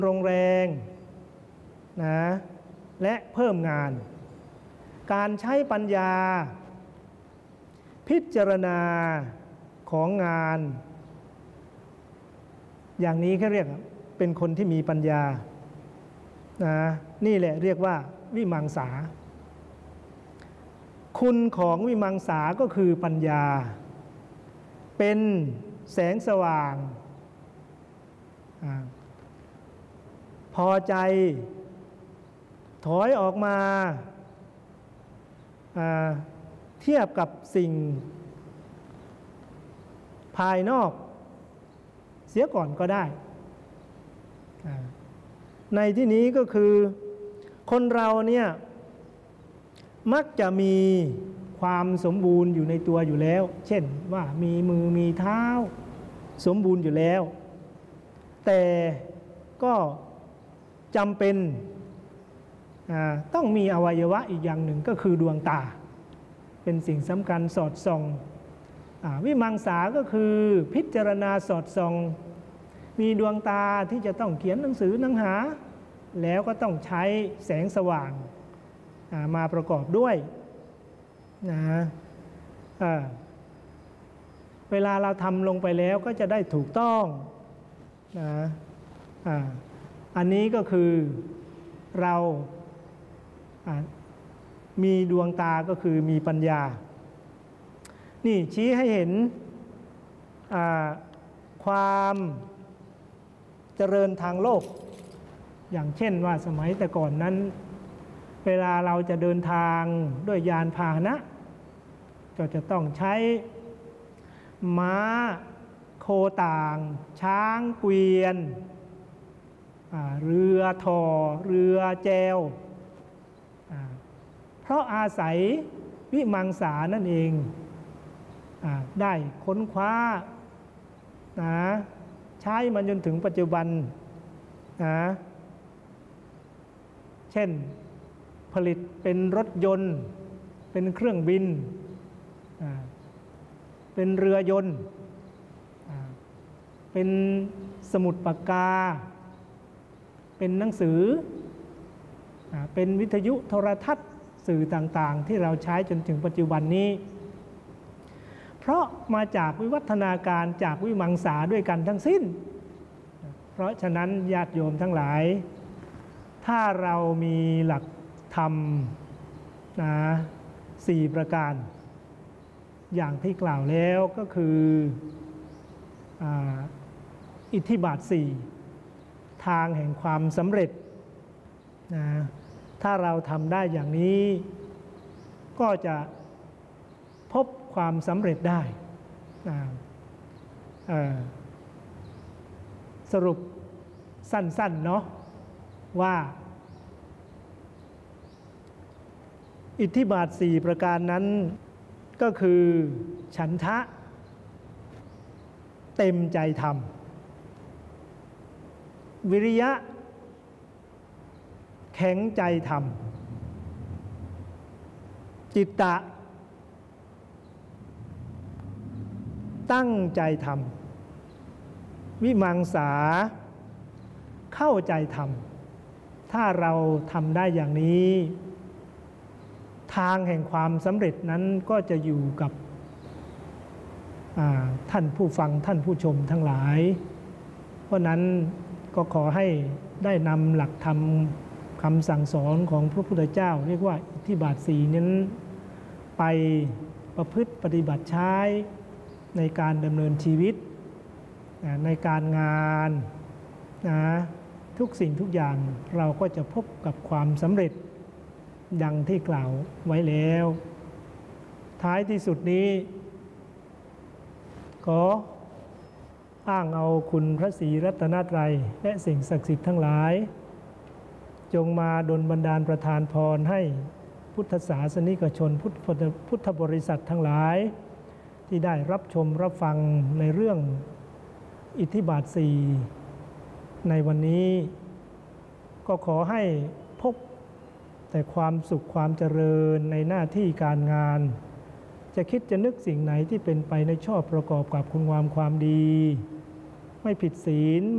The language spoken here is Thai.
โรงแรงนะและเพิ่มงานการใช้ปัญญาพิจารณาของงานอย่างนี้เขาเรียกเป็นคนที่มีปัญญานะนี่แหละเรียกว่าวิมังสาคุณของวิมังสาก็คือปัญญาเป็นแสงสว่างพอใจถอยออกมาเทียบกับสิ่งภายนอกเสียก่อนก็ได้ในที่นี้ก็คือคนเราเนี่ยมักจะมีความสมบูรณ์อยู่ในตัวอยู่แล้วเช่นว่ามีมือมีเท้าสมบูรณ์อยู่แล้วแต่ก็จำเป็นต้องมีอวัยวะอีกอย่างหนึ่งก็คือดวงตาเป็นสิ่งสำคัญสอดส่องวิมังสาก็คือพิจารณาสอดส่องมีดวงตาที่จะต้องเขียนหนังสือหนังหาแล้วก็ต้องใช้แสงสว่างมาประกอบด้วยนะเวลาเราทำลงไปแล้วก็จะได้ถูกต้องนะอันนี้ก็คือเรามีดวงตาก็คือมีปัญญานี่ชี้ให้เห็นความเจริญทางโลกอย่างเช่นว่าสมัยแต่ก่อนนั้นเวลาเราจะเดินทางด้วยยานพาหนะก็จะต้องใช้ม้าโคต่างช้างเกวียนเรือถ่อเรือแจวเพราะอาศัยวิมังสานั่นเองได้ค้นคว้าใช้มันจนถึงปัจจุบันเช่นผลิตเป็นรถยนต์เป็นเครื่องบินเป็นเรือยนต์เป็นสมุดปากกาเป็นหนังสือเป็นวิทยุโทรทัศน์สื่อต่างๆที่เราใช้จนถึงปัจจุบันนี้เพราะมาจากวิวัฒนาการจากวิมังสาด้วยกันทั้งสิ้นเพราะฉะนั้นญาติโยมทั้งหลายถ้าเรามีหลักธรรม4 ประการอย่างที่กล่าวแล้วก็คืออิทธิบาท 4ทางแห่งความสำเร็จถ้าเราทำได้อย่างนี้ก็จะพบความสำเร็จได้สรุปสั้นๆเนาะว่าอิทธิบาท 4 ประการนั้นก็คือฉันทะเต็มใจทำวิริยะแข็งใจทำจิตตะตั้งใจทำวิมังสาเข้าใจทำถ้าเราทำได้อย่างนี้ทางแห่งความสำเร็จนั้นก็จะอยู่กับท่านผู้ฟังท่านผู้ชมทั้งหลายเพราะนั้นก็ขอให้ได้นำหลักธรรมคำสั่งสอนของพระพุทธเจ้าเรียกว่าอิทธิบาท 4นั้นไปประพฤติปฏิบัติใช้ในการดำเนินชีวิตในการงานทุกสิ่งทุกอย่างเราก็จะพบกับความสำเร็จดังที่กล่าวไว้แล้วท้ายที่สุดนี้ขออ้างเอาคุณพระศรีรัตนตรัยและสิ่งศักดิ์สิทธิ์ทั้งหลายจงมาดลบันดาลประทานพรให้พุทธศาสนิกชนพุทธบริษัททั้งหลายที่ได้รับชมรับฟังในเรื่องอิทธิบาท 4ในวันนี้ก็ขอให้พบแต่ความสุขความเจริญในหน้าที่การงานจะคิดจะนึกสิ่งไหนที่เป็นไปในชอบประกอบกับคุณงามความดีไม่ผิดศีล